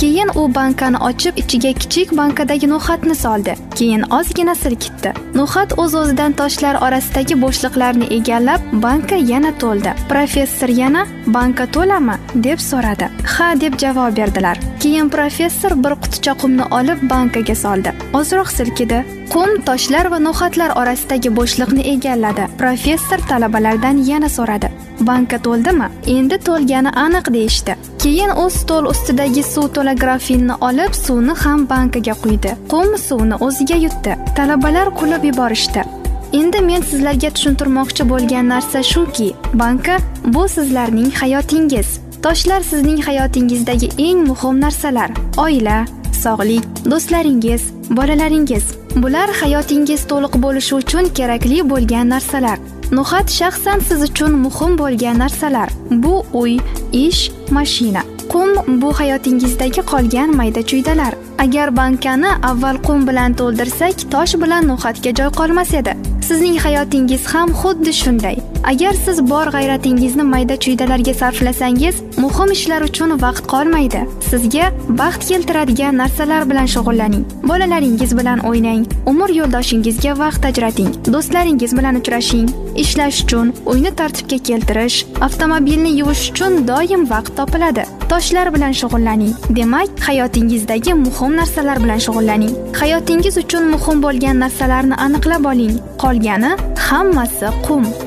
Keyin u bankani ochib, ichiga kichik bankadagi no'xatni soldi. Keyin ozgina silkitdi. No'xat o'z-o'zidan toshlar orasidagi bo'shliqlarni egallab, banka yana to'ldi. Professor yana "Banka to'lami?" deb so'radi. "Ha" deb javob berdilar. Keyin professor bir quticha qumni olib bankaga soldi. Ozroq silkidi. Qum toshlar va no'xatlar orasidagi bo'shliqni egalladi. Professor talabalardan yana so'radi. "Banka to'ldimi?" "Endi to'lgani aniq" deyishdi. Keyin u stol ustidagi suv to'la grafinni olib, suvni ham bankaga quydi. Qum suvni o'ziga yutdi. Talabalar kulib yuborishdi. Endi men sizlarga tushuntirmoqchi bo'lgan narsa shuki, banka bu sizlarning hayotingiz. Toshlar sizning hayotingizdagi eng muhim narsalar. Oila, sog'lik, do'stlaringiz, bolalaringiz. Bular hayotingiz to'liq bo'lishi uchun kerakli bo'lgan narsalar. No'xat shaxsan siz uchun muhim bo'lgan narsalar. Bu uy, ish, mashina. Qum bu hayotingizdagi qolgan mayda-chuydalar. Agar bankani avval qum bilan to'ldirsak, tosh bilan no'xatga joy qolmas edi. Sizning hayotingiz ham xuddi shunday. Agar siz bor g'ayratingizni mayda-chuydalarga sarflasangiz, muhim ishlar uchun vaqt qolmaydi. Sizga baxt keltiradigan narsalar bilan shug'ullaning. Bolalaringiz bilan o'ynang, umr yo'ldoshingizga vaqt ajrating, do'stlaringiz bilan uchrashing, ishlash uchun, uyni tartibga keltirish, avtomobilni yuvish uchun doim vaqt topiladi. Toshlar bilan shug'ullaning. Demak, hayotingizdagi muhim narsalar bilan shug'ullaning. Hayotingiz uchun muhim bo'lgan narsalarni aniqlab oling. Qolgani hammasi qum.